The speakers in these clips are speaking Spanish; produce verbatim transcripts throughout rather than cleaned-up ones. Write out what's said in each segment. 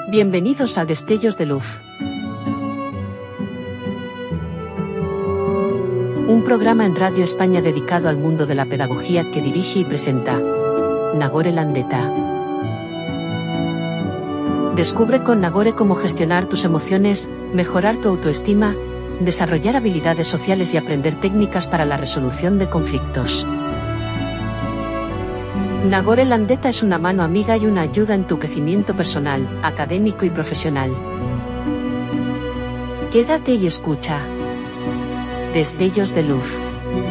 Bienvenidos a Destellos de Luz. Un programa en Radio España dedicado al mundo de la pedagogía que dirige y presenta Nagore Landeta. Descubre con Nagore cómo gestionar tus emociones, mejorar tu autoestima, desarrollar habilidades sociales y aprender técnicas para la resolución de conflictos. Nagore Landeta es una mano amiga y una ayuda en tu crecimiento personal, académico y profesional. Quédate y escucha. Destellos de Luz.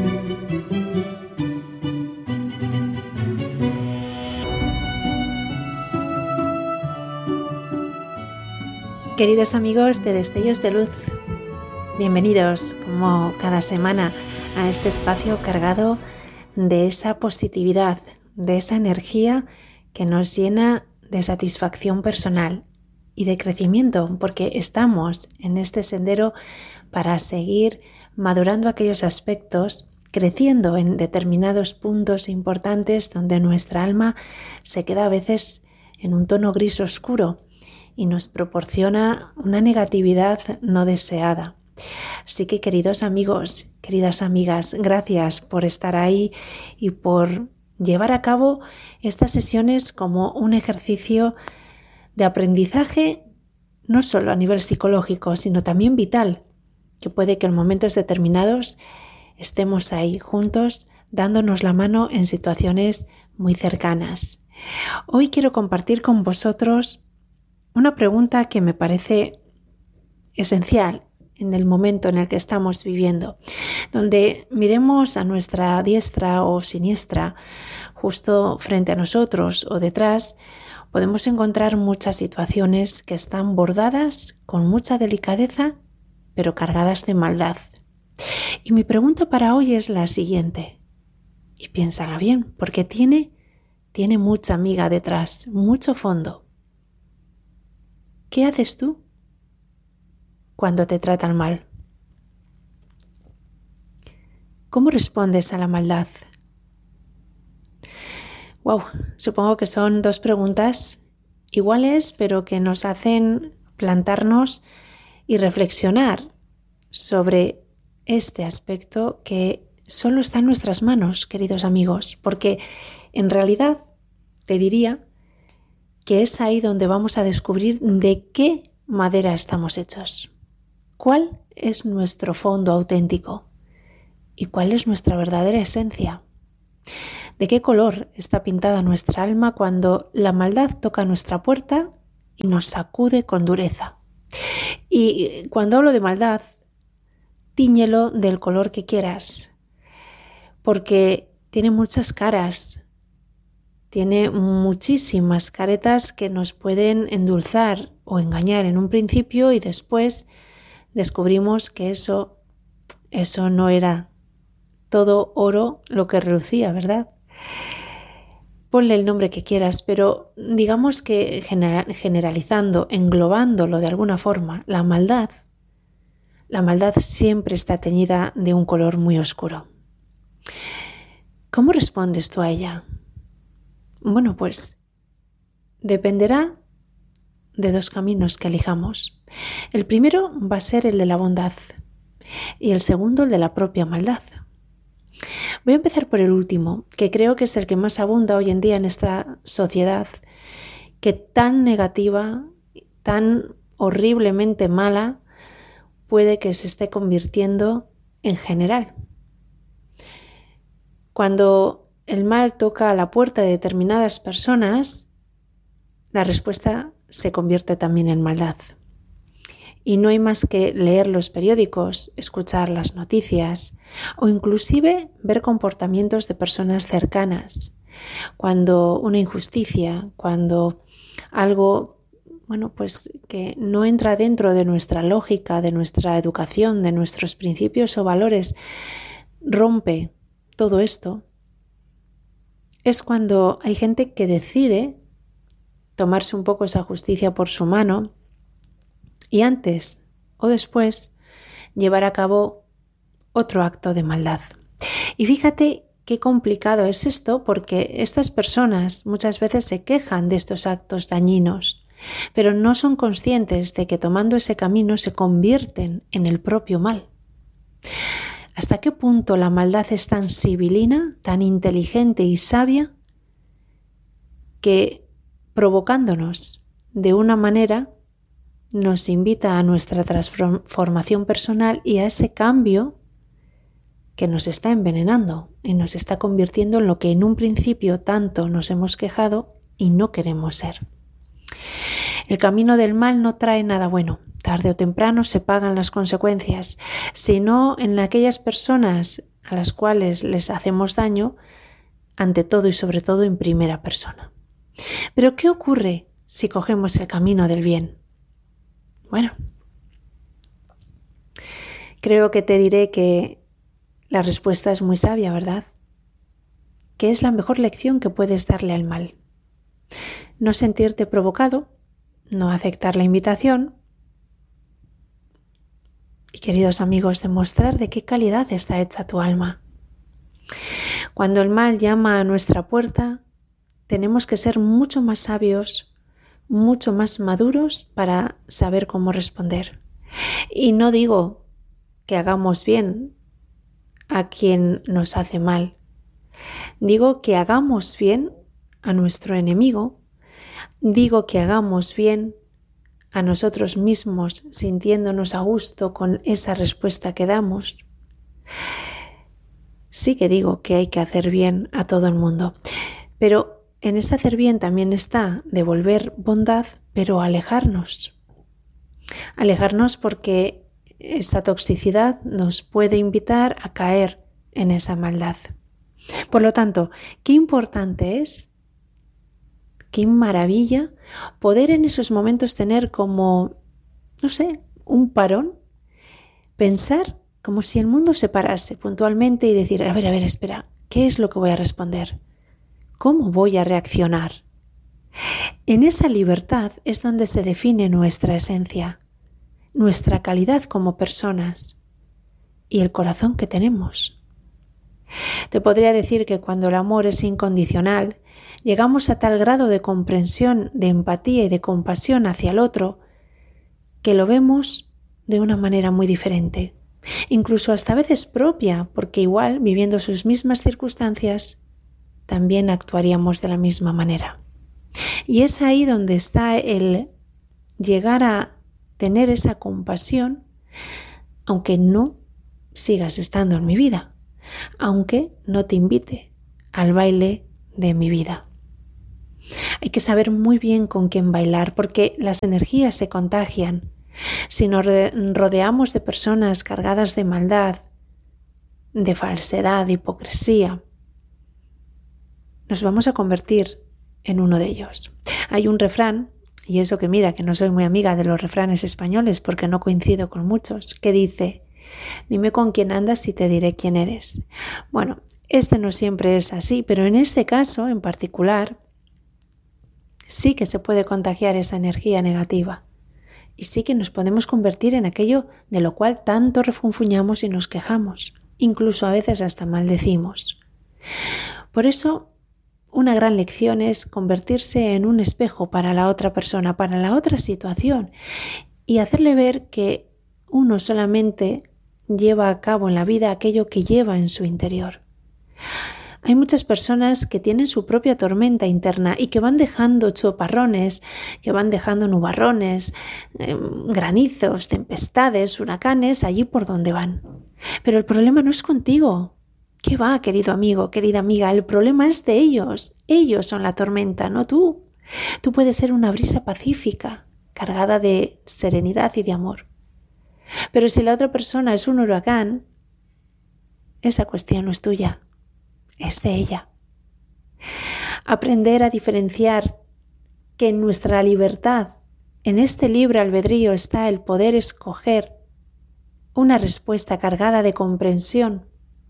Queridos amigos de Destellos de Luz, bienvenidos como cada semana a este espacio cargado de esa positividad, de esa energía que nos llena de satisfacción personal y de crecimiento, porque estamos en este sendero para seguir madurando aquellos aspectos, creciendo en determinados puntos importantes donde nuestra alma se queda a veces en un tono gris oscuro y nos proporciona una negatividad no deseada. Así que, queridos amigos, queridas amigas, gracias por estar ahí y por llevar a cabo estas sesiones como un ejercicio de aprendizaje no solo a nivel psicológico, sino también vital, que puede que en momentos determinados estemos ahí juntos dándonos la mano en situaciones muy cercanas. Hoy quiero compartir con vosotros una pregunta que me parece esencial en el momento en el que estamos viviendo, donde miremos a nuestra diestra o siniestra, justo frente a nosotros o detrás, podemos encontrar muchas situaciones que están bordadas con mucha delicadeza, pero cargadas de maldad. Y mi pregunta para hoy es la siguiente, y piénsala bien, porque tiene, tiene mucha miga detrás, mucho fondo. ¿Qué haces tú cuando te tratan mal? ¿Cómo respondes a la maldad? Wow, supongo que son dos preguntas iguales, pero que nos hacen plantarnos y reflexionar sobre este aspecto que solo está en nuestras manos, queridos amigos, porque en realidad te diría que es ahí donde vamos a descubrir de qué madera estamos hechos, cuál es nuestro fondo auténtico y cuál es nuestra verdadera esencia. ¿De qué color está pintada nuestra alma cuando la maldad toca nuestra puerta y nos sacude con dureza? Y cuando hablo de maldad, tíñelo del color que quieras, porque tiene muchas caras, tiene muchísimas caretas que nos pueden endulzar o engañar en un principio y después descubrimos que eso, eso no era todo oro lo que relucía, ¿verdad? Ponle el nombre que quieras, pero digamos que generalizando, englobándolo de alguna forma, la maldad, la maldad siempre está teñida de un color muy oscuro. ¿Cómo respondes tú a ella? Bueno, pues dependerá de dos caminos que elijamos. El primero va a ser el de la bondad y el segundo el de la propia maldad. Voy a empezar por el último, que creo que es el que más abunda hoy en día en esta sociedad, que tan negativa, tan horriblemente mala, puede que se esté convirtiendo en general. Cuando el mal toca a la puerta de determinadas personas, la respuesta se convierte también en maldad. Y no hay más que leer los periódicos, escuchar las noticias o inclusive ver comportamientos de personas cercanas. Cuando una injusticia, cuando algo, bueno, pues que no entra dentro de nuestra lógica, de nuestra educación, de nuestros principios o valores, rompe todo esto, es cuando hay gente que decide tomarse un poco esa justicia por su mano y antes o después llevar a cabo otro acto de maldad. Y fíjate qué complicado es esto, porque estas personas muchas veces se quejan de estos actos dañinos, pero no son conscientes de que tomando ese camino se convierten en el propio mal. ¿Hasta qué punto la maldad es tan sibilina, tan inteligente y sabia, que provocándonos de una manera nos invita a nuestra transformación personal y a ese cambio que nos está envenenando y nos está convirtiendo en lo que en un principio tanto nos hemos quejado y no queremos ser? El camino del mal no trae nada bueno. Tarde o temprano se pagan las consecuencias, sino en aquellas personas a las cuales les hacemos daño, ante todo y sobre todo en primera persona. Pero ¿qué ocurre si cogemos el camino del bien? Bueno, creo que te diré que la respuesta es muy sabia, ¿verdad? ¿Qué es la mejor lección que puedes darle al mal? No sentirte provocado, no aceptar la invitación y, queridos amigos, demostrar de qué calidad está hecha tu alma. Cuando el mal llama a nuestra puerta, tenemos que ser mucho más sabios, mucho más maduros para saber cómo responder. Y no digo que hagamos bien a quien nos hace mal. Digo que hagamos bien a nuestro enemigo. Digo que hagamos bien a nosotros mismos, sintiéndonos a gusto con esa respuesta que damos. Sí que digo que hay que hacer bien a todo el mundo, pero en este hacer bien también está devolver bondad, pero alejarnos. Alejarnos porque esa toxicidad nos puede invitar a caer en esa maldad. Por lo tanto, qué importante es, qué maravilla poder en esos momentos tener como, no sé, un parón, pensar como si el mundo se parase puntualmente y decir, a ver, a ver, espera, ¿qué es lo que voy a responder? ¿Cómo voy a reaccionar? En esa libertad es donde se define nuestra esencia, nuestra calidad como personas y el corazón que tenemos. Te podría decir que cuando el amor es incondicional, llegamos a tal grado de comprensión, de empatía y de compasión hacia el otro, que lo vemos de una manera muy diferente, incluso hasta a veces propia, porque igual, viviendo sus mismas circunstancias, también actuaríamos de la misma manera. Y es ahí donde está el llegar a tener esa compasión, aunque no sigas estando en mi vida, aunque no te invite al baile de mi vida. Hay que saber muy bien con quién bailar, porque las energías se contagian. Si nos rodeamos de personas cargadas de maldad, de falsedad, de hipocresía, nos vamos a convertir en uno de ellos. Hay un refrán, y eso que mira que no soy muy amiga de los refranes españoles porque no coincido con muchos, que dice, dime con quién andas y te diré quién eres. Bueno, este no siempre es así, pero en este caso en particular sí que se puede contagiar esa energía negativa y sí que nos podemos convertir en aquello de lo cual tanto refunfuñamos y nos quejamos, incluso a veces hasta maldecimos. Por eso, una gran lección es convertirse en un espejo para la otra persona, para la otra situación, y hacerle ver que uno solamente lleva a cabo en la vida aquello que lleva en su interior. Hay muchas personas que tienen su propia tormenta interna y que van dejando choparrones, que van dejando nubarrones, eh, granizos, tempestades, huracanes allí por donde van. Pero el problema no es contigo. ¿Qué va, querido amigo, querida amiga? El problema es de ellos. Ellos son la tormenta, no tú. Tú puedes ser una brisa pacífica, cargada de serenidad y de amor. Pero si la otra persona es un huracán, esa cuestión no es tuya, es de ella. Aprender a diferenciar que en nuestra libertad, en este libre albedrío, está el poder escoger una respuesta cargada de comprensión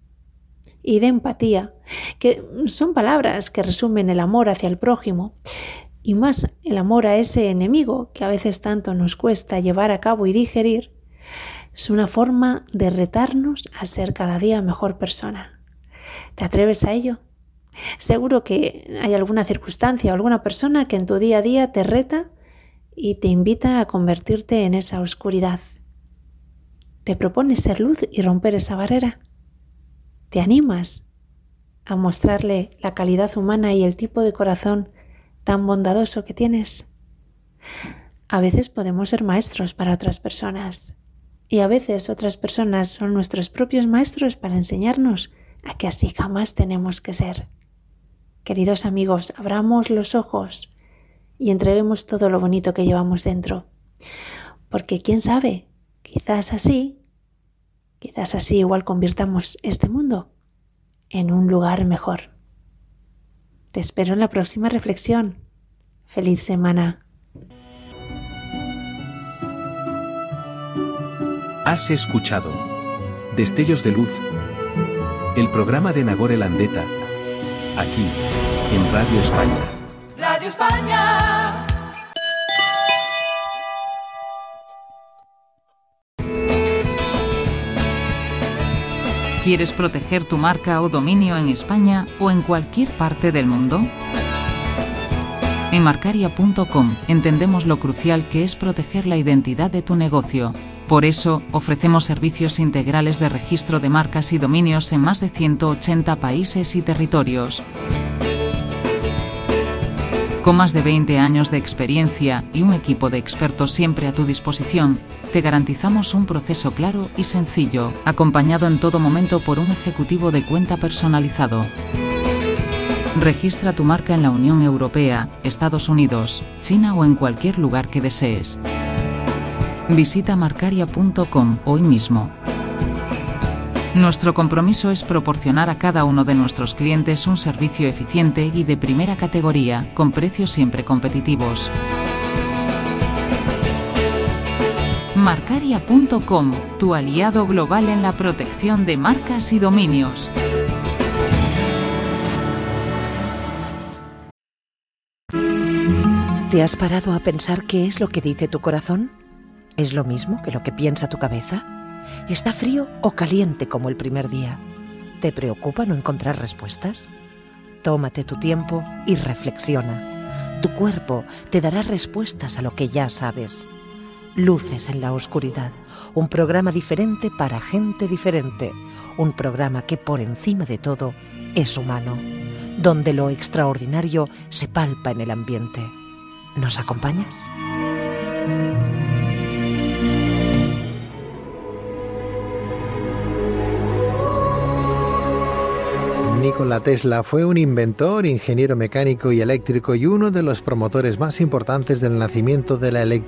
y de empatía, que son palabras que resumen el amor hacia el prójimo y más el amor a ese enemigo que a veces tanto nos cuesta llevar a cabo y digerir. Es una forma de retarnos a ser cada día mejor persona. ¿Te atreves a ello? Seguro que hay alguna circunstancia o alguna persona que en tu día a día te reta y te invita a convertirte en esa oscuridad. ¿Te propones ser luz y romper esa barrera? ¿Te animas a mostrarle la calidad humana y el tipo de corazón tan bondadoso que tienes? A veces podemos ser maestros para otras personas y a veces otras personas son nuestros propios maestros para enseñarnos a que así jamás tenemos que ser. Queridos amigos, abramos los ojos y entreguemos todo lo bonito que llevamos dentro, porque quién sabe, quizás así, quizás así igual convirtamos este mundo en un lugar mejor. Te espero en la próxima reflexión. ¡Feliz semana! Has escuchado Destellos de Luz, el programa de Nagore Landeta, aquí, en Radio España. Radio España. ¿Quieres proteger tu marca o dominio en España o en cualquier parte del mundo? En Marcaria punto com entendemos lo crucial que es proteger la identidad de tu negocio. Por eso, ofrecemos servicios integrales de registro de marcas y dominios en más de ciento ochenta países y territorios. Con más de veinte años de experiencia y un equipo de expertos siempre a tu disposición, te garantizamos un proceso claro y sencillo, acompañado en todo momento por un ejecutivo de cuenta personalizado. Registra tu marca en la Unión Europea, Estados Unidos, China o en cualquier lugar que desees. Visita Marcaria punto com hoy mismo. Nuestro compromiso es proporcionar a cada uno de nuestros clientes un servicio eficiente y de primera categoría, con precios siempre competitivos. Marcaria punto com, tu aliado global en la protección de marcas y dominios. ¿Te has parado a pensar qué es lo que dice tu corazón? ¿Es lo mismo que lo que piensa tu cabeza? ¿Está frío o caliente como el primer día? ¿Te preocupa no encontrar respuestas? Tómate tu tiempo y reflexiona. Tu cuerpo te dará respuestas a lo que ya sabes. Luces en la oscuridad, un programa diferente para gente diferente, un programa que por encima de todo es humano, donde lo extraordinario se palpa en el ambiente. ¿Nos acompañas? Nikola Tesla fue un inventor, ingeniero mecánico y eléctrico y uno de los promotores más importantes del nacimiento de la electricidad.